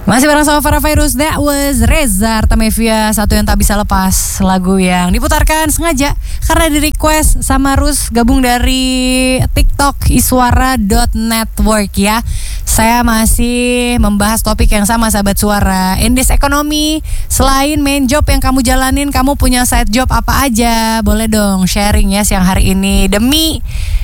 Masih bareng sama Farah Fairuz. That was Reza Artamevia, satu yang tak bisa lepas. Lagu yang diputarkan sengaja karena di request sama Rus, gabung dari TikTok iswara.network ya. Saya masih membahas topik yang sama sahabat suara. In this economy, selain main job yang kamu jalanin, kamu punya side job apa aja? Boleh dong sharing ya siang hari ini. Demi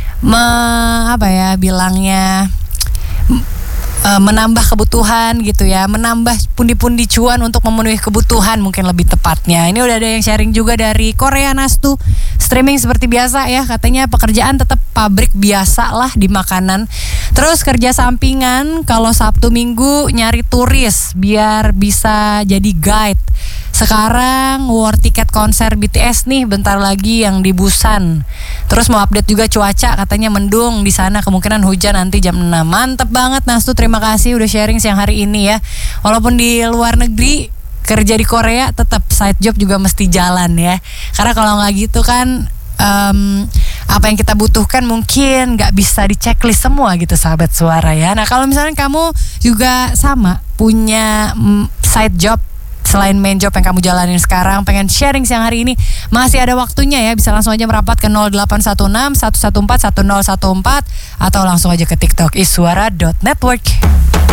menambah kebutuhan gitu ya, menambah pundi-pundi cuan untuk memenuhi kebutuhan mungkin lebih tepatnya. Ini udah ada yang sharing juga dari Korea Nastu. Streaming seperti biasa ya, katanya pekerjaan tetap pabrik biasa lah di makanan. Terus kerja sampingan kalau Sabtu Minggu nyari turis biar bisa jadi guide. Sekarang war tiket konser BTS nih bentar lagi yang di Busan. Terus mau update juga cuaca, katanya mendung di sana, kemungkinan hujan nanti jam 6. Mantep banget Nastu, terima kasih udah sharing siang hari ini ya. Walaupun di luar negeri, kerja di Korea tetap side job juga mesti jalan ya. Karena kalau nggak gitu kan apa yang kita butuhkan mungkin nggak bisa di checklist semua gitu sahabat suara ya. Nah kalau misalnya kamu juga sama punya side job selain main job yang kamu jalanin sekarang, pengen sharing siang hari ini, masih ada waktunya ya. Bisa langsung aja merapat ke 0816 114 1014 atau langsung aja ke TikTok iswara.network.